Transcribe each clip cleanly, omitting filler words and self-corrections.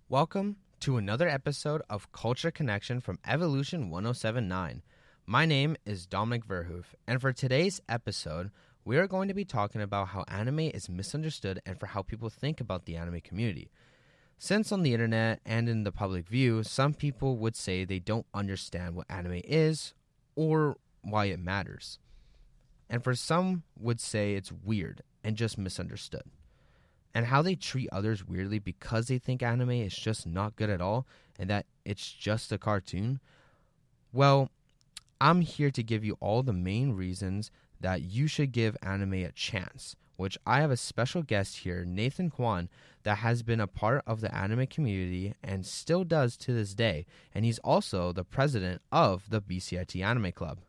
Welcome to another episode of Culture Connection from Evolution 1079. My name is Dominic Verhoof, and for today's episode, we are going to be talking about how anime is misunderstood and for how people think about the anime community. Since on the internet and in the public view, some people would say they don't understand what anime is or why it matters. And for some would say it's weird and just misunderstood. And how they treat others weirdly because they think anime is just not good at all and that it's just a cartoon. Well, I'm here to give you all the main reasons that you should give anime a chance, which I have a special guest here, Nathan Kwan, that has been a part of the anime community and still does to this day, and he's also the president of the BCIT Anime Club.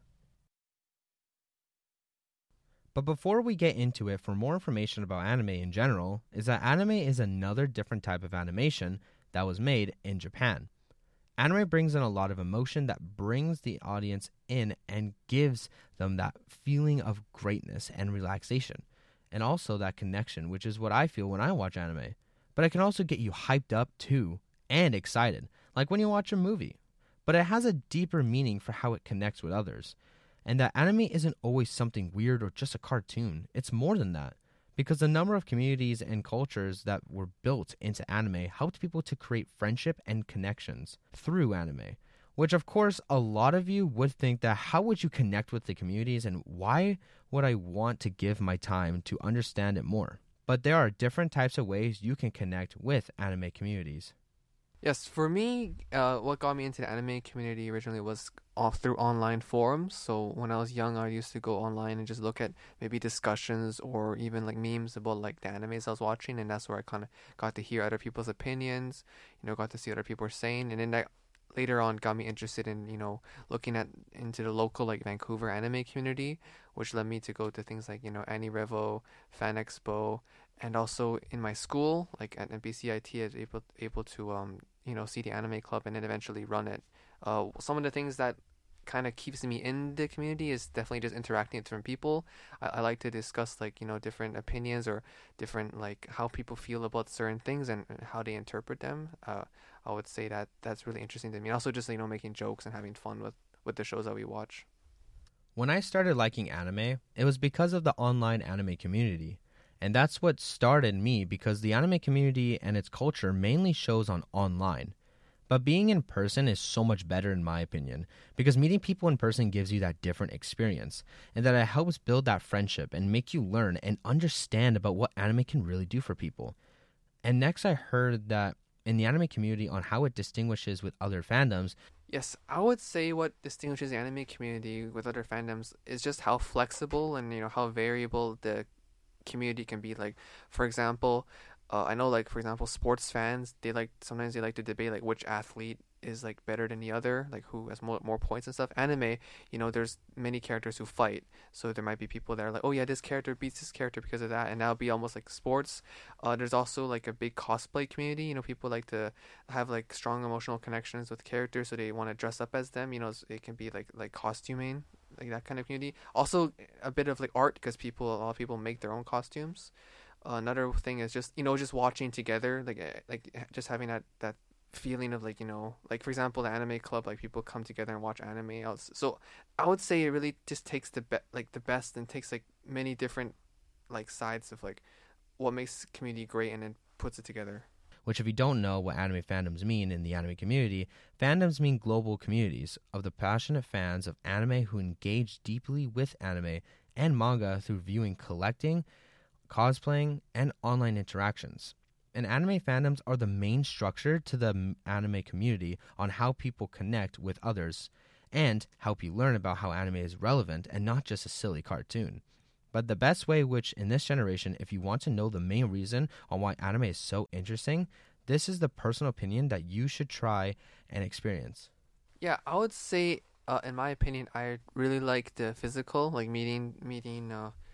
But before we get into it, for more information about anime in general, is that anime is another different type of animation that was made in Japan. Anime brings in a lot of emotion that brings the audience in and gives them that feeling of greatness and relaxation, and also that connection, which is what I feel when I watch anime. But it can also get you hyped up too, and excited, like when you watch a movie. But it has a deeper meaning for how it connects with others. And that anime isn't always something weird or just a cartoon. It's more than that. Because the number of communities and cultures that were built into anime helped people to create friendship and connections through anime. Which, of course, a lot of you would think that how would you connect with the communities and why would I want to give my time to understand it more? But there are different types of ways you can connect with anime communities. Yes, for me, what got me into the anime community originally was off through online forums. So when I was young, I used to go online and just look at maybe discussions or even like memes about like the animes I was watching, and that's where I kind of got to hear other people's opinions. Got to see what other people were saying, and then that later on got me interested in looking at into the local like Vancouver anime community, which led me to go to things like AniRevo, Fan Expo, and also in my school, like at BCIT, I was able to see the anime club and then eventually run it. Some of the things that kind of keeps me in the community is definitely just interacting with different people. I like to discuss like different opinions or different like how people feel about certain things and how they interpret them. I would say that that's really interesting to me. And also just making jokes and having fun with the shows that we watch. When I started liking anime, it was because of the online anime community. And that's what started me because the anime community and its culture mainly shows on online. But being in person is so much better in my opinion because meeting people in person gives you that different experience and that it helps build that friendship and make you learn and understand about what anime can really do for people. And next I heard that in the anime community on how it distinguishes with other fandoms. Yes, I would say what distinguishes the anime community with other fandoms is just how flexible and how variable the community can be. Like, for example, I know, like, for example, sports fans, sometimes they like to debate like which athlete is like better than the other, like who has more points and stuff. Anime, there's many characters who fight, so there might be people that are like, oh yeah, this character beats this character because of that, and that'll be almost like sports. There's also like a big cosplay community. People like to have like strong emotional connections with characters, so they want to dress up as them. It can be like costuming, like that kind of community. Also, a bit of like art because a lot of people make their own costumes. Another thing is just watching together, like just having that feeling of like for example the anime club, like people come together and watch anime else. So I would say it really just takes the best and takes like many different like sides of like what makes community great and then puts it together. Which, if you don't know what anime fandoms mean in the anime community, fandoms mean global communities of the passionate fans of anime who engage deeply with anime and manga through viewing, collecting, cosplaying, and online interactions. And anime fandoms are the main structure to the anime community on how people connect with others and help you learn about how anime is relevant and not just a silly cartoon. But the best way, which in this generation, if you want to know the main reason on why anime is so interesting, this is the personal opinion that you should try and experience. Yeah, I would say, in my opinion, I really like the physical, like meeting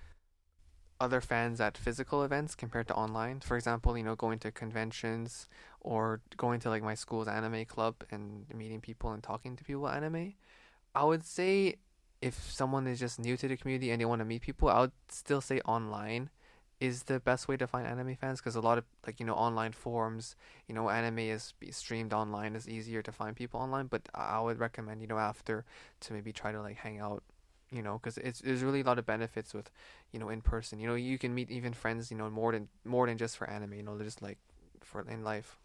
other fans at physical events compared to online. For example, going to conventions or going to like my school's anime club and meeting people and talking to people about anime. I would say if someone is just new to the community and they want to meet people, I would still say online is the best way to find anime fans, because a lot of like online forums, anime is streamed online, is easier to find people online. But I would recommend after to maybe try to like hang out, because there's really a lot of benefits with in person. You can meet even friends more than just for anime, just like for in life.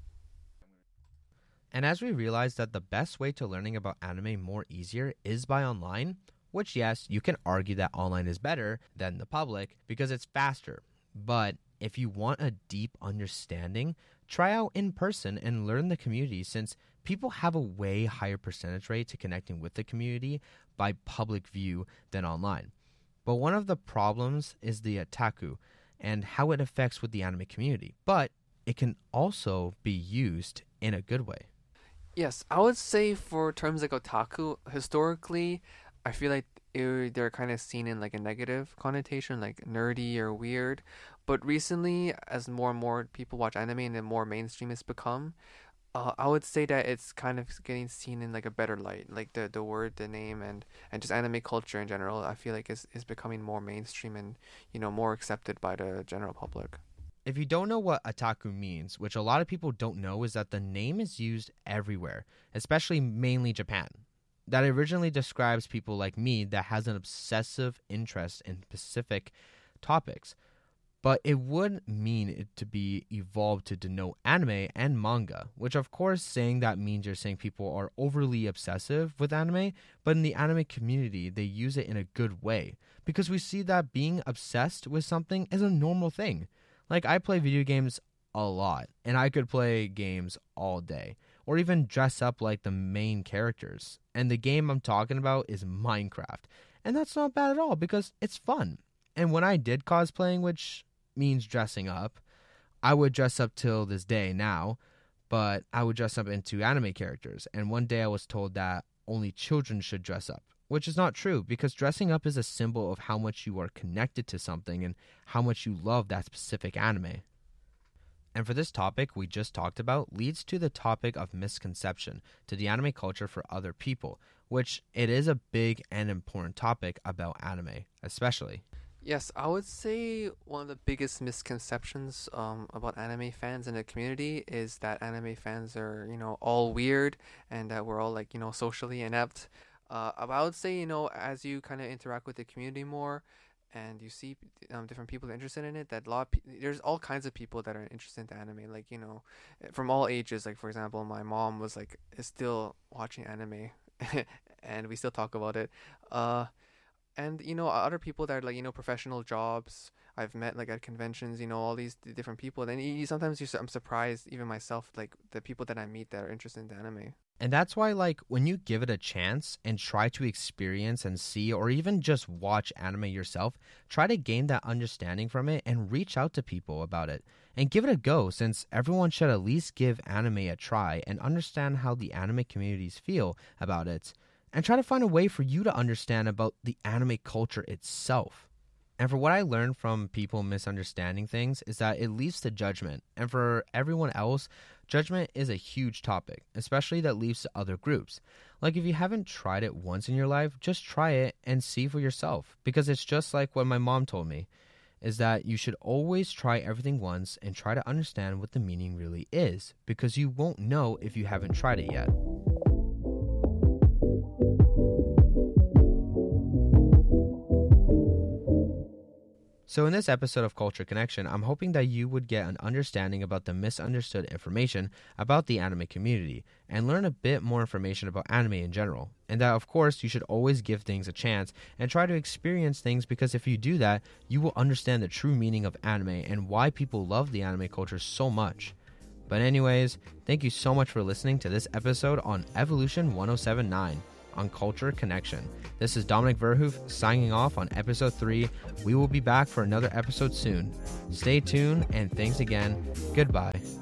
And as we realize that the best way to learning about anime more easier is by online, which yes, you can argue that online is better than the public because it's faster. But if you want a deep understanding, try out in person and learn the community, since people have a way higher percentage rate to connecting with the community by public view than online. But one of the problems is the otaku and how it affects with the anime community. But it can also be used in a good way. Yes, I would say for terms like otaku, historically, I feel like they're kind of seen in like a negative connotation, like nerdy or weird. But recently, as more and more people watch anime and the more mainstream it's become, I would say that it's kind of getting seen in like a better light. Like the word, the name, and just anime culture in general, I feel like is becoming more mainstream and more accepted by the general public. If you don't know what otaku means, which a lot of people don't know, is that the name is used everywhere, especially mainly Japan. That originally describes people like me that has an obsessive interest in specific topics. But it would mean it to be evolved to denote anime and manga, which of course saying that means you're saying people are overly obsessive with anime, but in the anime community, they use it in a good way because we see that being obsessed with something is a normal thing. Like, I play video games a lot, and I could play games all day, or even dress up like the main characters. And the game I'm talking about is Minecraft. And that's not bad at all, because it's fun. And when I did cosplaying, which means dressing up, I would dress up till this day now, but I would dress up into anime characters. And one day I was told that only children should dress up, which is not true, because dressing up is a symbol of how much you are connected to something and how much you love that specific anime. And for this topic we just talked about leads to the topic of misconception to the anime culture for other people, which it is a big and important topic about anime, especially. Yes, I would say one of the biggest misconceptions about anime fans in the community is that anime fans are, all weird and that we're all like, socially inept. But I would say, as you kind of interact with the community more and you see different people interested in it, that there's all kinds of people that are interested in anime, like, from all ages. Like, for example, my mom is still watching anime and we still talk about it. And other people that are like professional jobs I've met like at conventions, all these different people. Then I'm surprised even myself, like the people that I meet that are interested in anime. And that's why, like, when you give it a chance and try to experience and see, or even just watch anime yourself, try to gain that understanding from it and reach out to people about it and give it a go, since everyone should at least give anime a try and understand how the anime communities feel about it, and try to find a way for you to understand about the anime culture itself. And for what I learned from people misunderstanding things is that it leads to judgment. And for everyone else, judgment is a huge topic, especially that leads to other groups. Like, if you haven't tried it once in your life, just try it and see for yourself. Because it's just like what my mom told me, is that you should always try everything once and try to understand what the meaning really is. Because you won't know if you haven't tried it yet. So in this episode of Culture Connection, I'm hoping that you would get an understanding about the misunderstood information about the anime community and learn a bit more information about anime in general. And that, of course, you should always give things a chance and try to experience things, because if you do that, you will understand the true meaning of anime and why people love the anime culture so much. But anyways, thank you so much for listening to this episode on Evolution 1079. On Culture Connection. This is Dominic Verhoef signing off on episode 3. We will be back for another episode soon. Stay tuned, and thanks again. Goodbye.